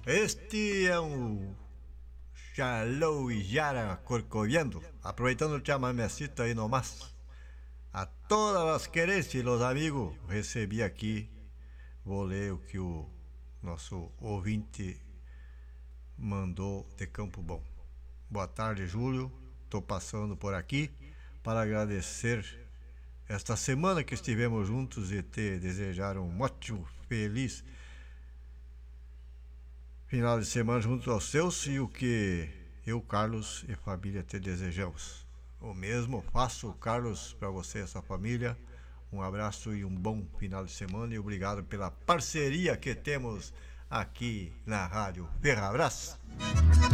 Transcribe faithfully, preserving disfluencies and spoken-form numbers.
Este é um Charlou e Jara Corcoviando, aproveitando o chamamecito aí nomás. A todas as querências e los amigos, recebi aqui, vou ler o que o nosso ouvinte mandou de Campo Bom. Boa tarde, Júlio, estou passando por aqui para agradecer esta semana que estivemos juntos e te desejar um ótimo, feliz final de semana junto aos seus e o que eu, Carlos e família te desejamos. O mesmo faço, Carlos, para você e sua família. Um abraço e um bom final de semana e obrigado pela parceria que temos aqui na Rádio Ferrabras.